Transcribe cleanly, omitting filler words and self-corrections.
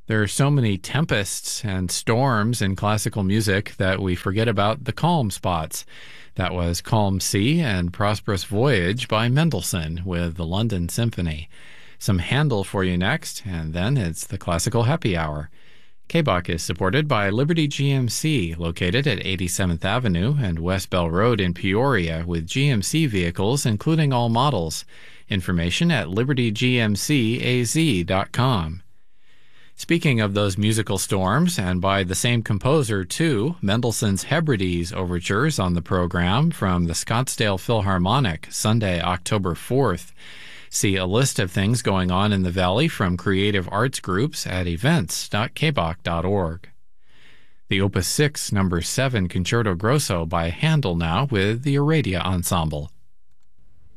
There are so many tempests and storms in classical music that we forget about the calm spots. That was Calm Sea and Prosperous Voyage by Mendelssohn with the London Symphony. Some Handel for you next, and then it's the Classical Happy Hour. KBOC is supported by Liberty GMC, located at 87th Avenue and West Bell Road in Peoria, with GMC vehicles including all models. Information at libertygmcaz.com. Speaking of those musical storms, and by the same composer too, Mendelssohn's Hebrides overtures on the program from the Scottsdale Philharmonic, Sunday, October 4th. See a list of things going on in the Valley from creative arts groups at events.kbok.org. The Opus 6, No. 7 Concerto Grosso by Handel now with the Aradia Ensemble.